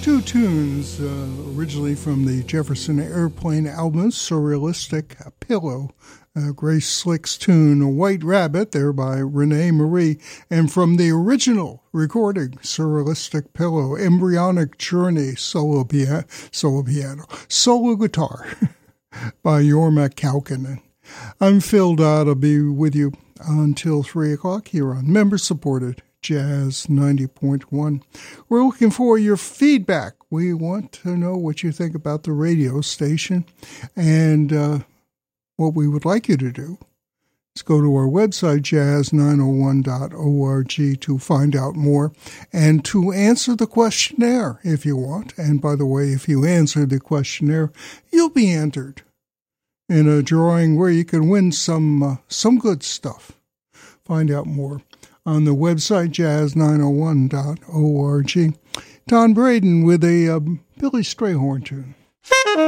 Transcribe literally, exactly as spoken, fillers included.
Two tunes uh, originally from the Jefferson Airplane album, Surrealistic Pillow. Uh, Grace Slick's tune, White Rabbit, there by Renee Marie. And from the original recording, Surrealistic Pillow, Embryonic Journey, solo, pia- solo piano, solo guitar by Jorma Kaukonen. I'm Phil Dodd. I'll be with you until three o'clock here on member-supported Jazz ninety point one. We're looking for your feedback. We want to know what you think about the radio station. And uh, what we would like you to do is go to our website, jazz nine oh one dot org, to find out more and to answer the questionnaire if you want. And by the way, if you answer the questionnaire, you'll be entered in a drawing where you can win some uh, some good stuff. Find out more on the website, jazz nine oh one dot org. Don Braden with a uh, Billy Strayhorn tune.